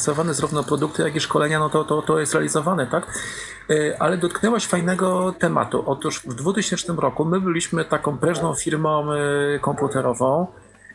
finansowane zarówno produkty, jak i szkolenia, no to jest realizowane, tak? Ale dotknęłaś fajnego tematu. Otóż w 2000 roku my byliśmy taką prężną firmą komputerową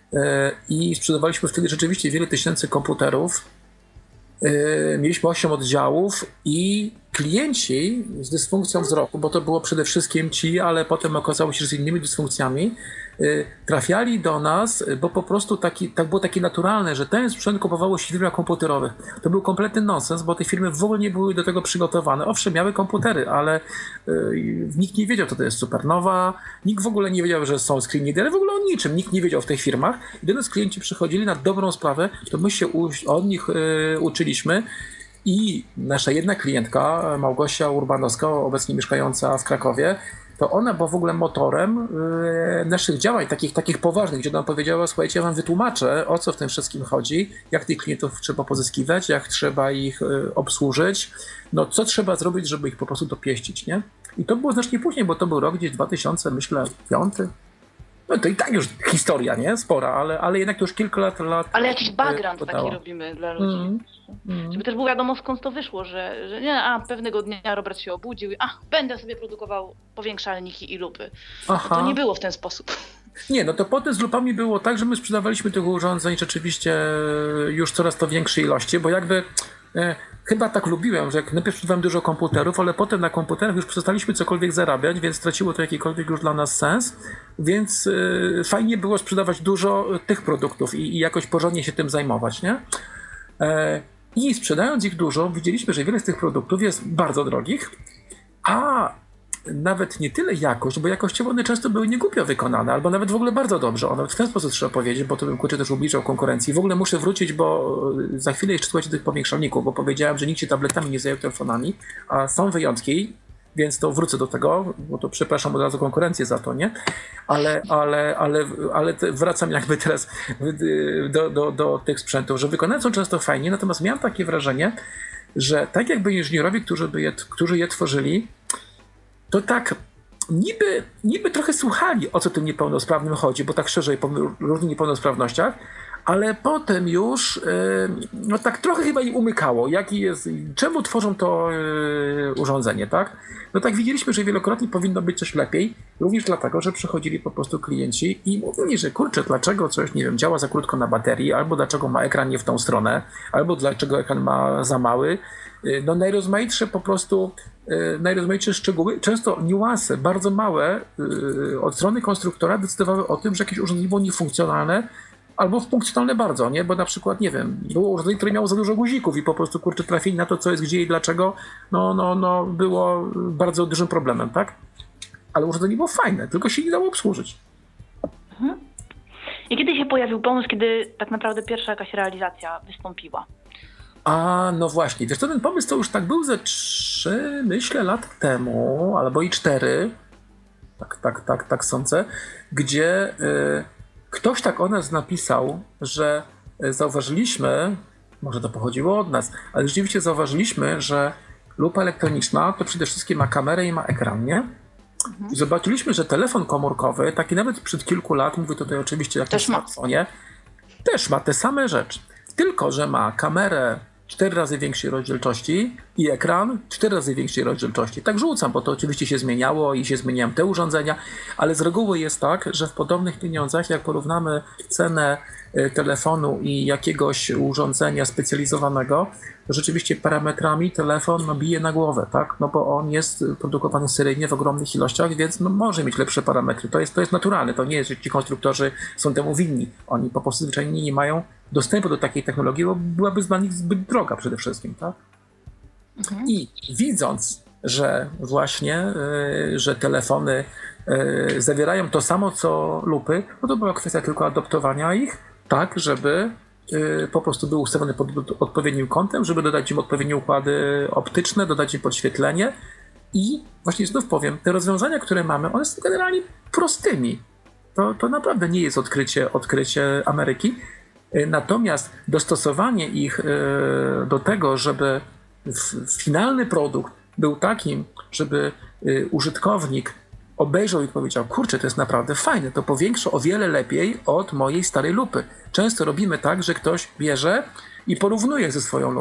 i sprzedawaliśmy wtedy rzeczywiście wiele tysięcy komputerów. Mieliśmy 8 oddziałów i klienci z dysfunkcją wzroku, bo to było przede wszystkim ci, ale potem okazało się, że z innymi dysfunkcjami, trafiali do nas, bo po prostu tak było takie naturalne, że ten sprzęt kupowało się w firmach komputerowych. To był kompletny nonsens, bo te firmy w ogóle nie były do tego przygotowane. Owszem, miały komputery, ale nikt nie wiedział, co to jest Supernowa, nikt w ogóle nie wiedział, że są screen readery, w ogóle o niczym, nikt nie wiedział w tych firmach. I do nas klienci przychodzili na dobrą sprawę, to my się od nich uczyliśmy. I nasza jedna klientka, Małgosia Urbanowska, obecnie mieszkająca w Krakowie, to ona była w ogóle motorem naszych działań, takich poważnych, gdzie nam powiedziała: słuchajcie, ja wam wytłumaczę, o co w tym wszystkim chodzi, jak tych klientów trzeba pozyskiwać, jak trzeba ich obsłużyć, no co trzeba zrobić, żeby ich po prostu dopieścić, nie? I to było znacznie później, bo to był rok gdzieś 2000, myślę, 5. No to i tak już historia, nie? Spora, ale jednak to już kilka lat. Ale jakiś background taki robimy dla ludzi. Żeby też było wiadomo, skąd to wyszło, że nie, pewnego dnia Robert się obudził i będę sobie produkował powiększalniki i lupy. Aha. To nie było w ten sposób. Nie, no to potem z lupami było tak, że my sprzedawaliśmy tych urządzeń rzeczywiście już coraz to większej ilości, bo jakby chyba tak lubiłem, że jak najpierw sprzedawałem dużo komputerów, ale potem na komputerach już przestaliśmy cokolwiek zarabiać, więc straciło to jakikolwiek już dla nas sens, więc fajnie było sprzedawać dużo tych produktów i jakoś porządnie się tym zajmować, nie? I sprzedając ich dużo, widzieliśmy, że wiele z tych produktów jest bardzo drogich, a nawet nie tyle jakość, bo jakościowo one często były niegłupio wykonane, albo nawet w ogóle bardzo dobrze. One w ten sposób trzeba powiedzieć, bo to bym też ubliżał konkurencji. W ogóle muszę wrócić, bo za chwilę jeszcze słuchajcie tych powiększalników, bo powiedziałem, że nikt się tabletami nie zajął, telefonami, a są wyjątki, więc to wrócę do tego, bo to przepraszam od razu konkurencję za to, nie? Ale wracam jakby teraz do tych sprzętów, że wykonane są często fajnie, natomiast miałem takie wrażenie, że tak jakby inżynierowie, którzy je tworzyli, to tak niby trochę słuchali, o co tym niepełnosprawnym chodzi, bo tak szerzej po różnych niepełnosprawnościach, ale potem już no tak trochę chyba im umykało, czemu tworzą to urządzenie, tak? No tak widzieliśmy, że wielokrotnie powinno być coś lepiej, również dlatego, że przychodzili po prostu klienci i mówili, że kurczę, dlaczego coś, nie wiem, działa za krótko na baterii, albo dlaczego ma ekran nie w tą stronę, albo dlaczego ekran ma za mały. No najrozmaitsze po prostu, najrozmaitsze szczegóły, często niuanse bardzo małe od strony konstruktora decydowały o tym, że jakieś urządzenie było niefunkcjonalne albo funkcjonalne bardzo, nie? Bo na przykład, nie wiem, było urządzenie, które miało za dużo guzików i po prostu, kurczę, trafili na to, co jest gdzie i dlaczego, no było bardzo dużym problemem, tak? Ale urządzenie było fajne, tylko się nie dało obsłużyć. I kiedy się pojawił pomysł, kiedy tak naprawdę pierwsza jakaś realizacja wystąpiła? No właśnie, wiesz, to ten pomysł to już tak był ze 3, myślę, lat temu, albo i 4, tak sądzę, gdzie ktoś tak o nas napisał, że zauważyliśmy, może to pochodziło od nas, ale rzeczywiście zauważyliśmy, że lupa elektroniczna to przede wszystkim ma kamerę i ma ekran, nie? I zobaczyliśmy, że telefon komórkowy, taki nawet sprzed kilku lat, mówię tutaj oczywiście o jakimś smartfonie, też ma te same rzeczy, tylko że ma kamerę 4 razy większej rozdzielczości i ekran 4 razy większej rozdzielczości. Tak rzucam, bo to oczywiście się zmieniało i się zmieniają te urządzenia, ale z reguły jest tak, że w podobnych pieniądzach, jak porównamy cenę telefonu i jakiegoś urządzenia specjalizowanego, to rzeczywiście parametrami telefon bije na głowę, tak? No bo on jest produkowany seryjnie w ogromnych ilościach, więc może mieć lepsze parametry. To jest naturalne, to nie jest, że ci konstruktorzy są temu winni. Oni po prostu zwyczajnie nie mają dostępu do takiej technologii, bo byłaby dla nich zbyt droga przede wszystkim, tak? I widząc, że właśnie, że telefony zawierają to samo co lupy, no to była kwestia tylko adoptowania ich, tak, żeby po prostu był ustawiony pod odpowiednim kątem, żeby dodać im odpowiednie układy optyczne, dodać im podświetlenie i właśnie znów powiem, te rozwiązania, które mamy, one są generalnie prostymi. To naprawdę nie jest odkrycie Ameryki. Natomiast dostosowanie ich do tego, żeby finalny produkt był takim, żeby użytkownik obejrzał i powiedział, kurczę, to jest naprawdę fajne, to powiększa o wiele lepiej od mojej starej lupy. Często robimy tak, że ktoś bierze i porównuje ze swoją lupą.